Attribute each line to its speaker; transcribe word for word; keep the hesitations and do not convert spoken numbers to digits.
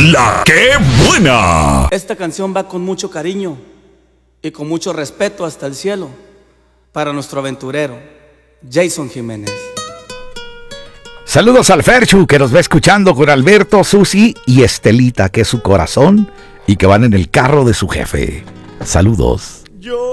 Speaker 1: La que buena.
Speaker 2: Esta canción va con mucho cariño y con mucho respeto hasta el cielo para nuestro aventurero, Jason Jiménez.
Speaker 3: Saludos al Ferchu, que nos va escuchando con Alberto, Susi y Estelita, que es su corazón y que van en el carro de su jefe. Saludos.
Speaker 4: Yo